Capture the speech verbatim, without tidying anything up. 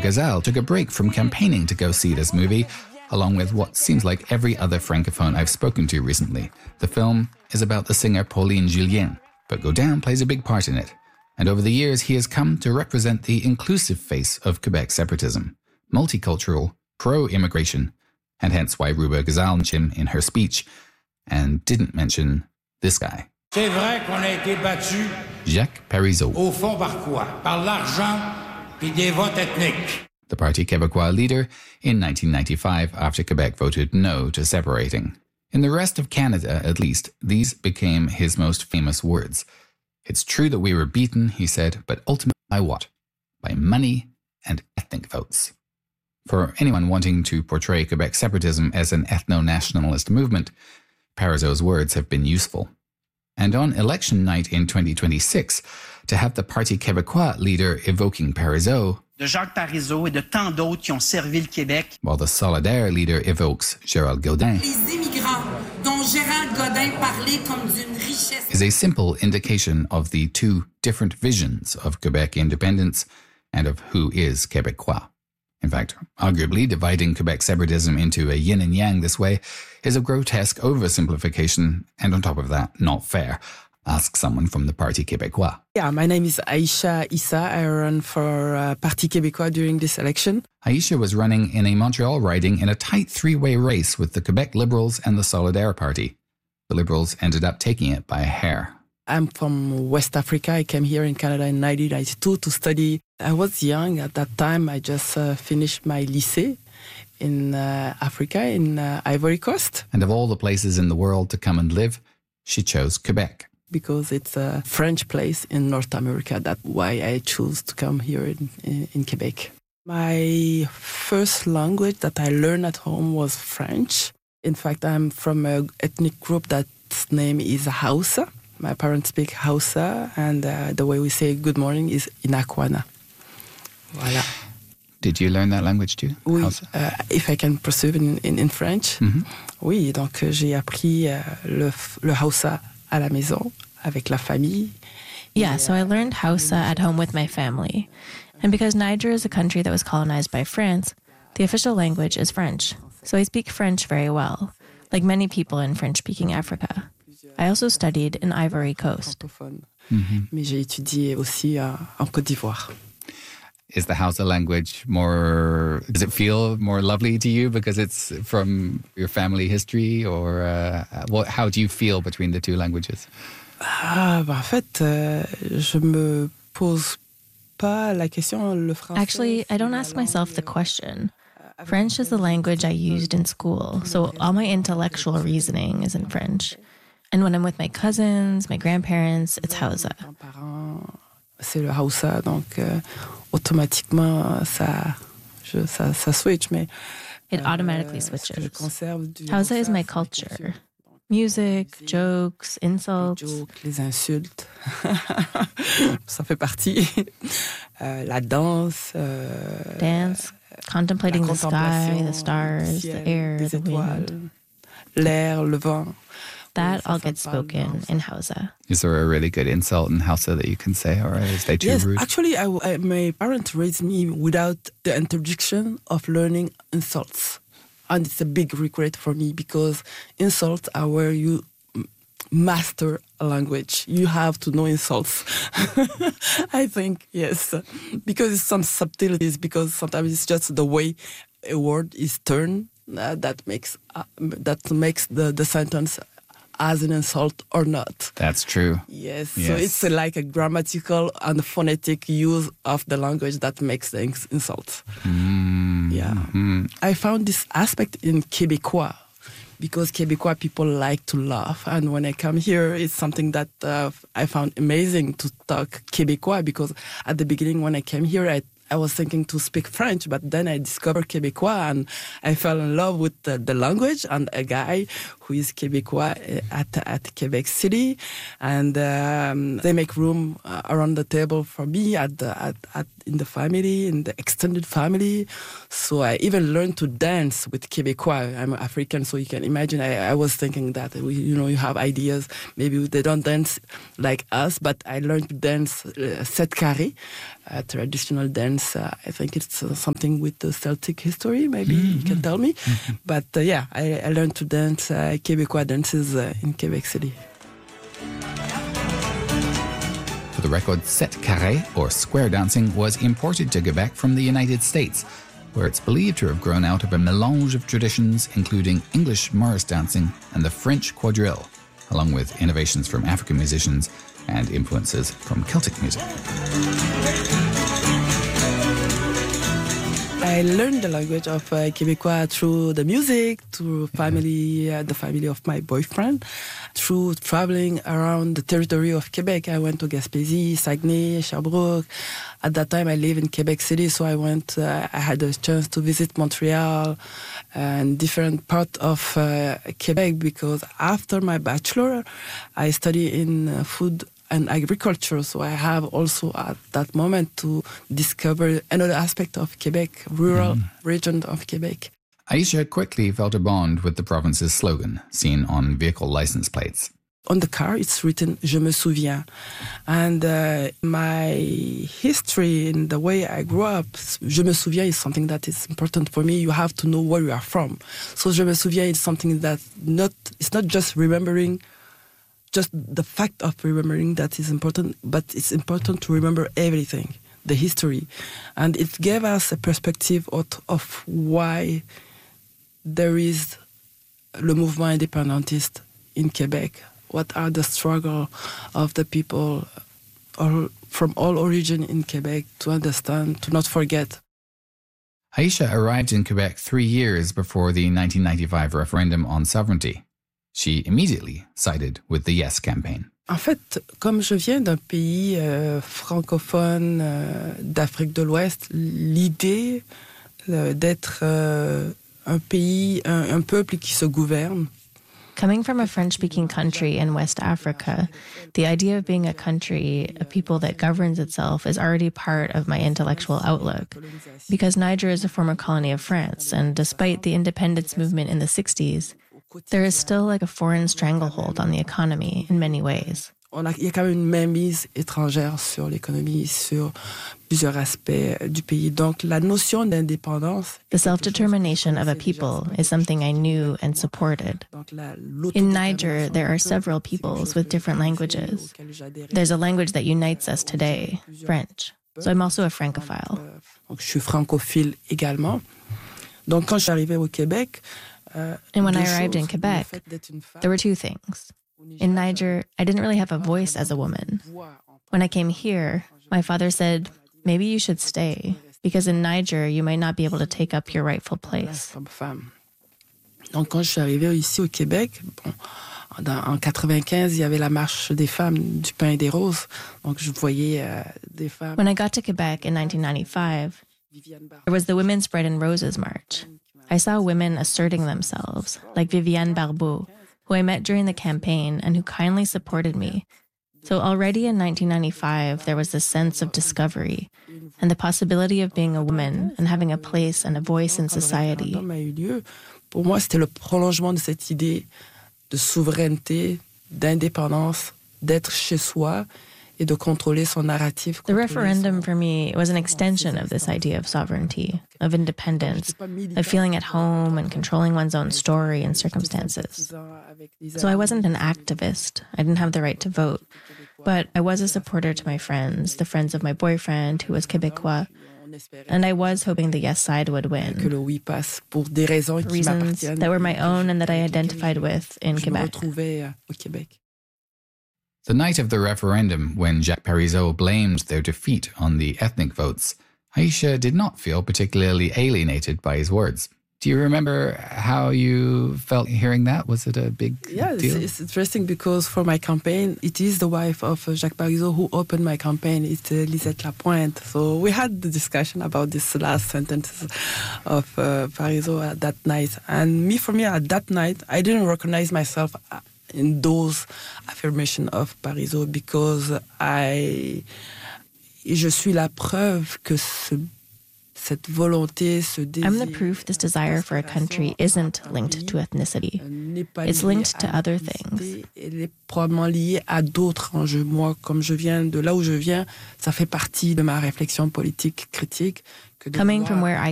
Gazal took a break from campaigning to go see this movie, along with what seems like every other francophone I've spoken to recently. The film is about the singer Pauline Julien, but Gaudin plays a big part in it. And over the years, he has come to represent the inclusive face of Quebec separatism, multicultural, pro-immigration, and hence why Ruba Gazal mentioned him in her speech and didn't mention this guy. C'est vrai qu'on a été battu Jacques Parizeau. Au fond par quoi? Par l'argent et des votes ethniques. The Parti Québécois leader in nineteen ninety-five after Quebec voted no to separating. In the rest of Canada, at least, these became his most famous words. It's true that we were beaten, he said, but ultimately by what? By money and ethnic votes. For anyone wanting to portray Quebec separatism as an ethno-nationalist movement, Parizeau's words have been useful. And on election night in twenty twenty-six, to have the Parti Québécois leader evoking Parizeau, de Jacques Parizeau et de tant d'autres qui ont servi le Québec, while the Solidaire leader evokes Gérald Gaudin, les immigrants dont Gérald Gaudin parlait comme d'une richesse, is a simple indication of the two different visions of Quebec independence and of who is Québécois. In fact, arguably dividing Quebec separatism into a yin and yang this way is a grotesque oversimplification, and on top of that, not fair. Ask someone from the Parti Québécois. Yeah, my name is Aïcha Issa. I run for uh, Parti Québécois during this election. Aïcha was running in a Montreal riding in a tight three-way race with the Quebec Liberals and the Solidaire Party. The Liberals ended up taking it by a hair. I'm from West Africa. I came here in Canada in nineteen ninety-two to study. I was young at that time. I just uh, finished my lycée in uh, Africa, in uh, Ivory Coast. And of all the places in the world to come and live, she chose Quebec. Because it's a French place in North America. That's why I chose to come here in, in, in Quebec. My first language that I learned at home was French. In fact, I'm from an ethnic group that's name is Hausa. My parents speak Hausa, and uh, the way we say good morning is Inakwana. Voilà. Did you learn that language too? Oui, Hausa? uh, if I can pursue in, in, in French. Mm-hmm. Oui, donc euh, j'ai appris euh, le, le Hausa à la maison, avec la famille. Yeah, so I learned Hausa at home with my family. And because Niger is a country that was colonized by France, the official language is French. So I speak French very well, like many people in French-speaking Africa. I also studied in Ivory Coast. Mm-hmm. Mais j'ai étudié aussi uh, en Côte d'Ivoire. Is the Hausa language more, does it feel more lovely to you because it's from your family history, or uh, what, how do you feel between the two languages? Ah, bah, en fait, euh, je me pose pas la question. Le français, Actually, I don't ask myself the question. French is the language I used in school, so all my intellectual reasoning is in French. And when I'm with my cousins, my grandparents, it's Hausa. C'est le Hausa, donc euh, automatiquement ça, je, ça, ça switch. Mais it automatically switches. Hausa is my culture. Music, jokes, insults. Les jokes, les insultes, ça fait partie. Euh, la danse. Euh, Dance, contemplating the sky, the stars, ciel, the air, the wind. L'air, le vent. That all gets spoken in Hausa. Is there a really good insult in Hausa that you can say, or is they too yes, rude? Actually, I, I, my parents raised me without the introduction of learning insults. And it's a big regret for me because insults are where you master a language. You have to know insults. I think, yes. Because it's some subtleties, because sometimes it's just the way a word is turned uh, that makes uh, that makes the, the sentence as an insult or not. That's true. Yes. yes. So it's uh, like a grammatical and phonetic use of the language that makes the ins- insult. Mm-hmm. Yeah. I found this aspect in Québécois because Québécois people like to laugh. And when I come here, it's something that uh, I found amazing to talk Québécois, because at the beginning when I came here, I I was thinking to speak French, but then I discovered Québécois and I fell in love with the, the language and a guy who is Québécois at, at Quebec City. And um, they make room uh, around the table for me at the, at, at, in the family, in the extended family. So I even learned to dance with Québécois. I'm African, so you can imagine I, I was thinking that, we, you know, you have ideas. Maybe they don't dance like us, but I learned to dance uh, sept carré, a traditional dance. Uh, I think it's uh, something with the Celtic history, maybe mm-hmm. you can tell me. Mm-hmm. But uh, yeah, I, I learned to dance uh, Québécois dances uh, in Quebec City. For the record, sept carré, or square dancing, was imported to Quebec from the United States, where it's believed to have grown out of a melange of traditions, including English Morris dancing and the French quadrille, along with innovations from African musicians and influences from Celtic music. I learned the language of uh, Québécois through the music, through family, uh, the family of my boyfriend, through traveling around the territory of Quebec. I went to Gaspésie, Saguenay, Sherbrooke. At that time, I lived in Quebec City, so I went. Uh, I had a chance to visit Montreal and different parts of uh, Quebec, because after my bachelor, I studied in uh, food and agriculture, so I have also at that moment to discover another aspect of Quebec, rural mm. region of Quebec. Aisha quickly felt a bond with the province's slogan, seen on vehicle license plates. On the car, it's written, Je me souviens. And uh, my history in the way I grew up, Je me souviens is something that is important for me. You have to know where you are from. So Je me souviens is something that not, it's not just remembering just the fact of remembering that is important, but it's important to remember everything, the history. And it gave us a perspective of, of why there is le mouvement indépendantiste in Quebec. What are the struggles of the people all, from all origin in Quebec to understand, to not forget. Aisha arrived in Quebec three years before the nineteen ninety-five referendum on sovereignty. She immediately sided with the Yes campaign. En fait, comme je viens d'un pays euh, francophone euh, d'Afrique de l'Ouest, l'idée euh, d'être euh, un pays, un, un peuple qui se gouverne. Coming from a French-speaking country in West Africa, the idea of being a country, a people that governs itself, is already part of my intellectual outlook. Because Niger is a former colony of France, and despite the independence movement in the sixties, there is still like a foreign stranglehold on the economy in many ways. Il y a quand même une mainmise étrangère sur l'économie, sur plusieurs aspects du pays. Donc, la notion d'indépendance. The self-determination of a people is something I knew and supported. In Niger, there are several peoples with different languages. There's a language that unites us today, French. So I'm also a francophile. Donc, je suis francophile également. Donc, quand je suis arrivée au Québec, and when I arrived in Quebec, there were two things. In Niger, I didn't really have a voice as a woman. When I came here, my father said, maybe you should stay, because in Niger, you might not be able to take up your rightful place. Donc, quand je suis arrivée ici au Québec, bon, dans, en quatre-vingt-quinze, il y avait la marche des femmes du pain et des roses. Donc, je voyais euh, des femmes. When I got to Quebec in nineteen ninety-five, there was the Women's Bread and Roses March. I saw women asserting themselves, like Viviane Barbeau, who I met during the campaign and who kindly supported me. So already in nineteen ninety-five, there was this sense of discovery and the possibility of being a woman and having a place and a voice in society. Pour moi, c'était le prolongement de cette idée de souveraineté, d'indépendance, d'être chez soi et de contrôler son narratif. The referendum for me was an extension of this idea of sovereignty, of independence, of feeling at home and controlling one's own story and circumstances. So I wasn't an activist. I didn't have the right to vote. But I was a supporter to my friends, the friends of my boyfriend, who was Québécois. And I was hoping the yes side would win. Reasons that were my own and that I identified with in Quebec. The night of the referendum, when Jacques Parizeau blamed their defeat on the ethnic votes, Aisha did not feel particularly alienated by his words. Do you remember how you felt hearing that? Was it a big yeah, deal? it's, it's interesting because for my campaign, it is the wife of uh, Jacques Parizeau who opened my campaign. It's uh, Lisette Lapointe. So we had the discussion about this last sentences of uh, Parizeau at that night. And me, for me, at that night, I didn't recognize myself in those affirmations of Parizeau because I, je suis la preuve que ce Cette volonté, ce désir, I'm the proof this desire for a country isn't linked to ethnicity. It's linked to other things. Elle est probablement liée à d'autres enjeux. Moi, comme je viens de là où je viens, ça fait partie de ma réflexion politique critique. Coming from where I